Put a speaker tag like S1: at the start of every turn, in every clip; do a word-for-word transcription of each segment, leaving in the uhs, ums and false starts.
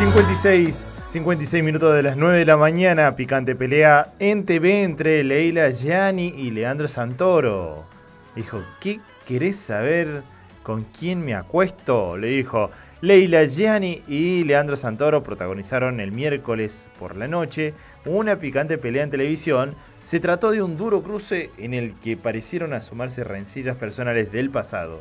S1: cincuenta y seis, cincuenta y seis minutos de las nueve de la mañana, picante pelea en T V entre Leila Gianni y Leandro Santoro. Dijo, ¿qué querés saber con quién me acuesto? Le dijo. Leila Gianni y Leandro Santoro protagonizaron el miércoles por la noche una picante pelea en televisión. Se trató de un duro cruce en el que parecieron asomarse rencillas personales del pasado,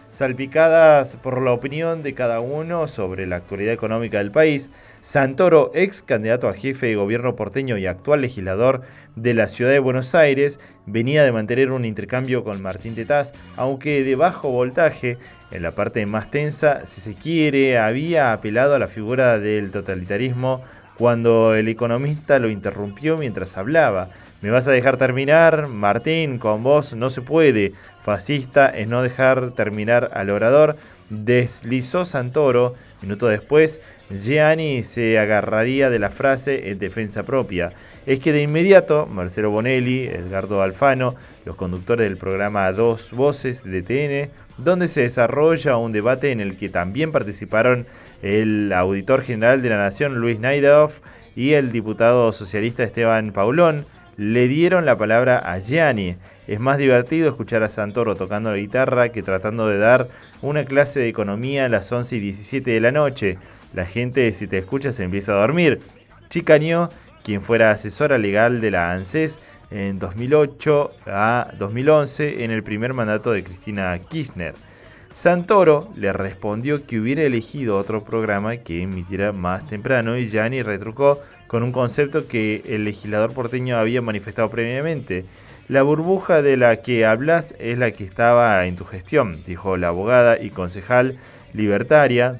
S1: salpicadas por la opinión de cada uno sobre la actualidad económica del país. Santoro, ex candidato a jefe de gobierno porteño y actual legislador de la ciudad de Buenos Aires, venía de mantener un intercambio con Martín Tetaz, aunque de bajo voltaje. En la parte más tensa, si se quiere, había apelado a la figura del totalitarismo cuando el economista lo interrumpió mientras hablaba. ¿Me vas a dejar terminar? Martín, con vos no se puede. Fascista es no dejar terminar al orador, deslizó Santoro. Minuto después, Gianni se agarraría de la frase en defensa propia. Es que de inmediato, Marcelo Bonelli, Edgardo Alfano, los conductores del programa Dos Voces de T N, donde se desarrolla un debate en el que también participaron el auditor general de la Nación, Luis Naidoff, y el diputado socialista Esteban Paulón, le dieron la palabra a Gianni. Es más divertido escuchar a Santoro tocando la guitarra que tratando de dar una clase de economía a las once y diecisiete de la noche. La gente, si te escucha, se empieza a dormir. Chicañó, quien fuera asesora legal de la ANSES en dos mil ocho a dos mil once en el primer mandato de Cristina Kirchner. Santoro le respondió que hubiera elegido otro programa que emitiera más temprano y Gianni retrucó con un concepto que el legislador porteño había manifestado previamente. La burbuja de la que hablas es la que estaba en tu gestión, dijo la abogada y concejal libertaria.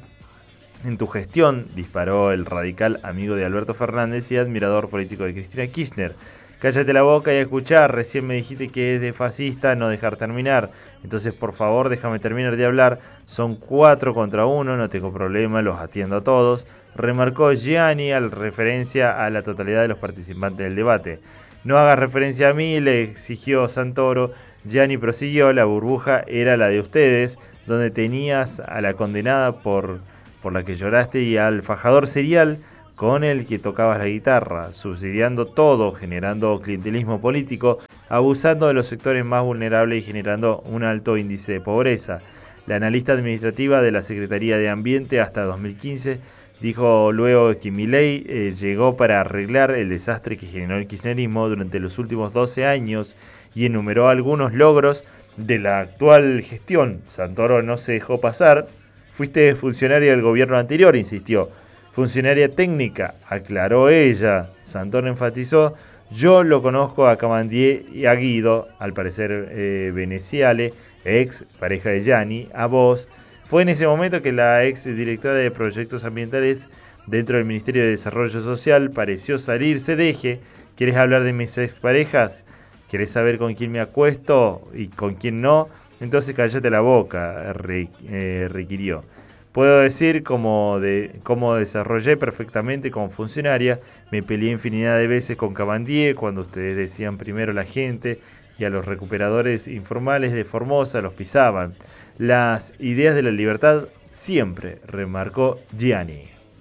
S1: En tu gestión, disparó el radical amigo de Alberto Fernández y admirador político de Cristina Kirchner. Cállate la boca y escuchá, recién me dijiste que es de fascista no dejar terminar. Entonces, por favor, déjame terminar de hablar. Son cuatro contra uno, no tengo problema, los atiendo a todos. Remarcó Gianni al referencia a la totalidad de los participantes del debate. No hagas referencia a mí, le exigió Santoro. Gianni prosiguió, la burbuja era la de ustedes, donde tenías a la condenada por, por la que lloraste y al fajador serial con el que tocabas la guitarra, subsidiando todo, generando clientelismo político, abusando de los sectores más vulnerables y generando un alto índice de pobreza. La analista administrativa de la Secretaría de Ambiente hasta dos mil quince dijo luego que Milei eh, llegó para arreglar el desastre que generó el kirchnerismo durante los últimos doce años y enumeró algunos logros de la actual gestión. Santoro no se dejó pasar. Fuiste funcionaria del gobierno anterior, insistió. Funcionaria técnica, aclaró ella. Santoro enfatizó, yo lo conozco a Camandier y a Guido, al parecer eh, Veneziale, ex pareja de Gianni, a vos. Fue en ese momento que la ex directora de proyectos ambientales dentro del Ministerio de Desarrollo Social pareció salirse de eje. ¿Quieres hablar de mis exparejas? ¿Querés saber con quién me acuesto y con quién no? Entonces cállate la boca, re, eh, requirió. Puedo decir cómo, de, cómo desarrollé perfectamente como funcionaria. Me peleé infinidad de veces con Camandier cuando ustedes decían primero la gente y a los recuperadores informales de Formosa los pisaban. Las ideas de la libertad siempre, remarcó Gianni.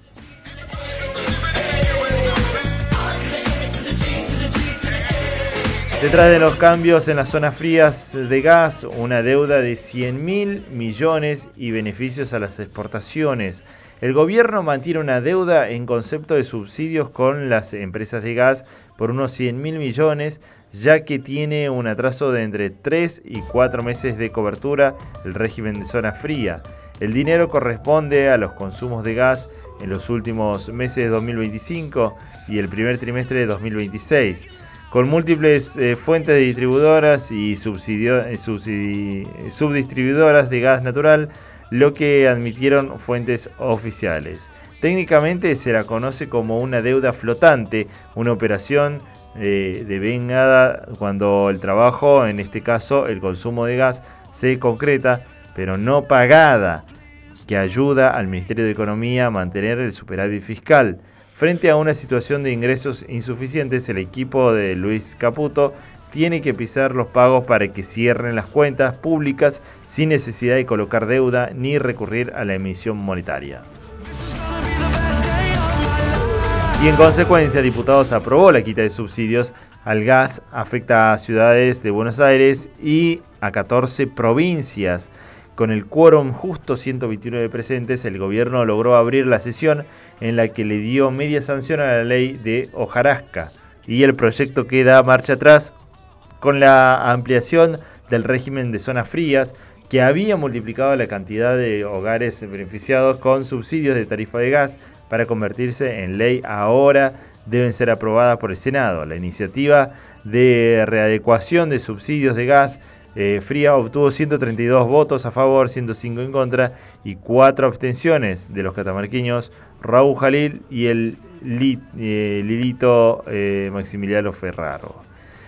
S1: Detrás de los cambios en las zonas frías de gas, una deuda de cien mil millones y beneficios a las exportaciones. El gobierno mantiene una deuda en concepto de subsidios con las empresas de gas por unos cien mil millones, ya que tiene un atraso de entre tres y cuatro meses de cobertura el régimen de zona fría. El dinero corresponde a los consumos de gas en los últimos meses de dos mil veinticinco y el primer trimestre de dos mil veintiséis. Con múltiples eh, fuentes de distribuidoras y subsidio, eh, subsidi, subdistribuidoras de gas natural, lo que admitieron fuentes oficiales. Técnicamente se la conoce como una deuda flotante, una operación eh, devengada cuando el trabajo, en este caso el consumo de gas, se concreta, pero no pagada, que ayuda al Ministerio de Economía a mantener el superávit fiscal. Frente a una situación de ingresos insuficientes, el equipo de Luis Caputo tiene que pisar los pagos para que cierren las cuentas públicas sin necesidad de colocar deuda ni recurrir a la emisión monetaria. Y en consecuencia, diputados aprobó la quita de subsidios al gas, afecta a ciudades de Buenos Aires y a catorce provincias. Con el quórum justo ciento veintinueve presentes, el gobierno logró abrir la sesión en la que le dio media sanción a la ley de hojarasca. Y el proyecto que da marcha atrás con la ampliación del régimen de zonas frías, que había multiplicado la cantidad de hogares beneficiados con subsidios de tarifa de gas para convertirse en ley. Ahora deben ser aprobadas por el Senado. La iniciativa de readecuación de subsidios de gas eh, fría obtuvo ciento treinta y dos votos a favor, ciento cinco en contra y cuatro abstenciones de los catamarqueños Raúl Jalil y el Li, eh, Lilito eh, Maximiliano Ferraro.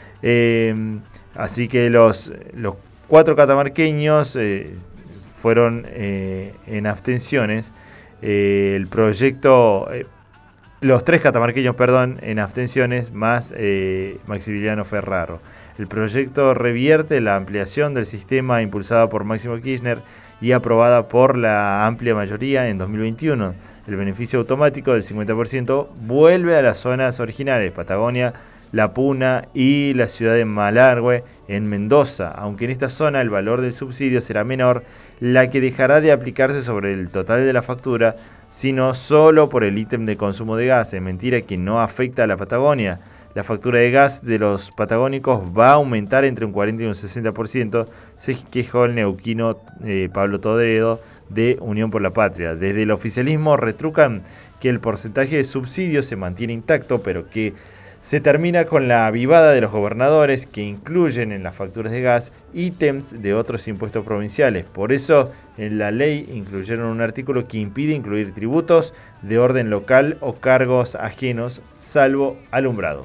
S1: Eh, así que los, los cuatro catamarqueños eh, fueron eh, en abstenciones. Eh, el proyecto, eh, los tres catamarqueños, perdón, en abstenciones, más eh, Maximiliano Ferraro. El proyecto revierte la ampliación del sistema impulsada por Máximo Kirchner y aprobada por la amplia mayoría en dos mil veintiuno. El beneficio automático del cincuenta por ciento vuelve a las zonas originales, Patagonia, La Puna y la ciudad de Malargüe en Mendoza, aunque en esta zona el valor del subsidio será menor, la que dejará de aplicarse sobre el total de la factura, sino solo por el ítem de consumo de gas. Es mentira que no afecta a la Patagonia. La factura de gas de los patagónicos va a aumentar entre un cuarenta y un sesenta por ciento, se quejó el neuquino eh, Pablo Toledo de Unión por la Patria. Desde el oficialismo retrucan que el porcentaje de subsidios se mantiene intacto, pero que se termina con la avivada de los gobernadores que incluyen en las facturas de gas ítems de otros impuestos provinciales. Por eso, en la ley incluyeron un artículo que impide incluir tributos de orden local o cargos ajenos, salvo alumbrado.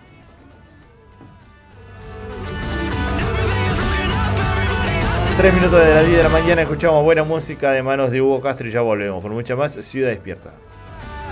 S1: Tres minutos de las diez de la mañana, escuchamos buena música de manos de Hugo Castro y ya volvemos con mucha más Ciudad Despierta.